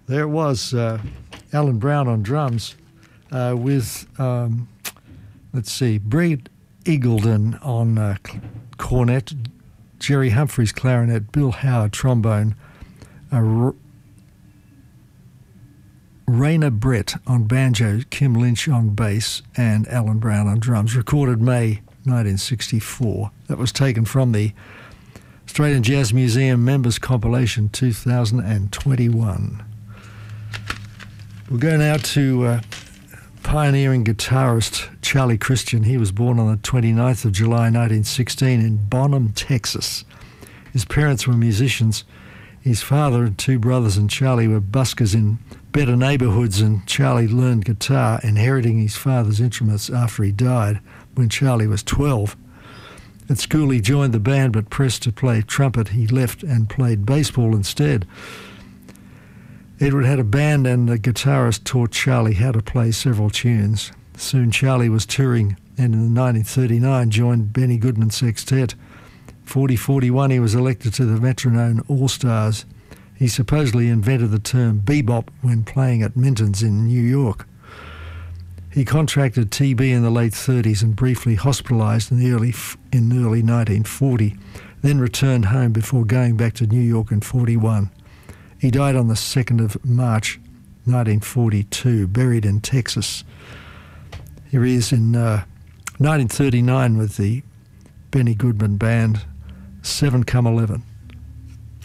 There it was, Alan Brown on drums with, let's see, Brett Eagleton on cornet, Jerry Humphreys clarinet, Bill Howard trombone, Raina Brett on banjo, Kim Lynch on bass, and Alan Brown on drums. Recorded May 1964. That was taken from the Australian Jazz Museum Members Compilation 2021. We'll go now to pioneering guitarist Charlie Christian. He was born on the 29th of July 1916 in Bonham, Texas. His parents were musicians. His father and two brothers and Charlie were buskers in better neighbourhoods, and Charlie learned guitar, inheriting his father's instruments after he died when Charlie was 12. At school he joined the band, but pressed to play trumpet, he left and played baseball instead. Edward had a band, and the guitarist taught Charlie how to play several tunes. Soon Charlie was touring, and in 1939 joined Benny Goodman Sextet. 40-41 he was elected to the Metronome All-Stars. He supposedly invented the term bebop when playing at Minton's in New York. He contracted TB in the late 30s and briefly hospitalised in early 1940, then returned home before going back to New York in 41. He died on the 2nd of March 1942, buried in Texas. Here he is in 1939 with the Benny Goodman Band, 7 Come 11.